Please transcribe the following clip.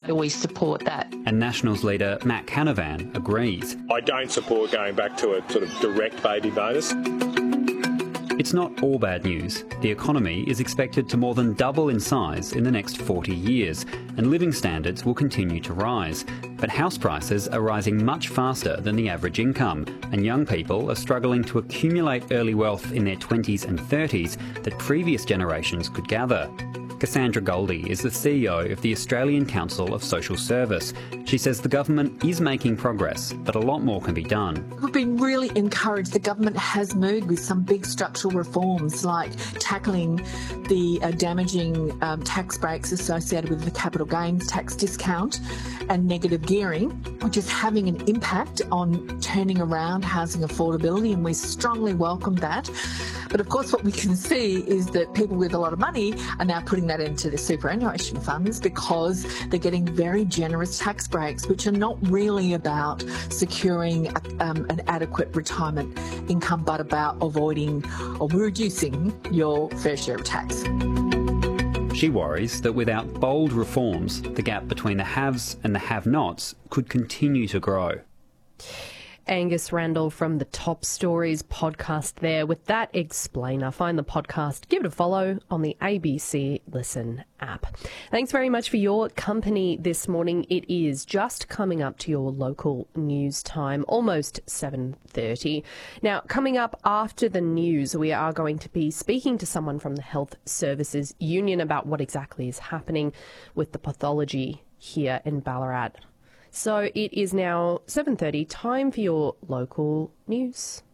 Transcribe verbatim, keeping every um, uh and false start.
We support that. And Nationals leader Matt Canavan agrees. I don't support going back to a sort of direct baby bonus. It's not all bad news. The economy is expected to more than double in size in the next forty years, and living standards will continue to rise. But house prices are rising much faster than the average income, and young people are struggling to accumulate early wealth in their twenties and thirties that previous generations could gather. Cassandra Goldie is the C E O of the Australian Council of Social Service. She says the government is making progress, but a lot more can be done. We've been really encouraged. The government has moved with some big structural reforms like tackling the uh, damaging um, tax breaks associated with the capital gains tax discount and negative gearing, which is having an impact on turning around housing affordability, and we strongly welcome that. But of course what we can see is that people with a lot of money are now putting that into the superannuation funds because they're getting very generous tax breaks, which are not really about securing um, an adequate retirement income, but about avoiding or reducing your fair share of tax. She worries that without bold reforms, the gap between the haves and the have-nots could continue to grow. Angus Randall from the Top Stories podcast there with that explainer. Find the podcast, give it a follow on the A B C Listen app. Thanks very much for your company this morning. It is just coming up to your local news time, almost seven thirty. Now, coming up after the news, we are going to be speaking to someone from the Health Services Union about what exactly is happening with the pathology here in Ballarat. So it is now seven thirty, time for your local news.